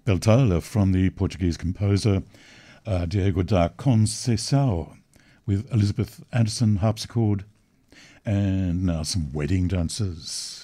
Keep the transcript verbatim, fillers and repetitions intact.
Beltala from the Portuguese composer uh, Diego da Conceição with Elizabeth Anderson harpsichord, and now some wedding dances.